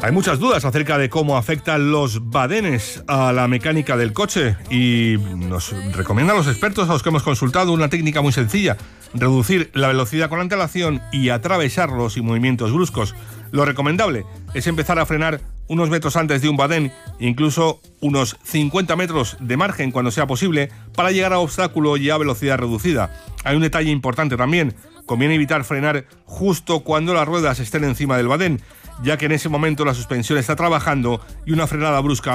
Hay muchas dudas acerca de cómo afectan los badenes a la mecánica del coche y nos recomiendan los expertos a los que hemos consultado una técnica muy sencilla: reducir la velocidad con antelación y atravesarlos sin movimientos bruscos. Lo recomendable es empezar a frenar unos metros antes de un badén, incluso unos 50 metros de margen cuando sea posible, para llegar a obstáculo y a velocidad reducida. Hay un detalle importante también: conviene evitar frenar justo cuando las ruedas estén encima del badén, ya que en ese momento la suspensión está trabajando y una frenada brusca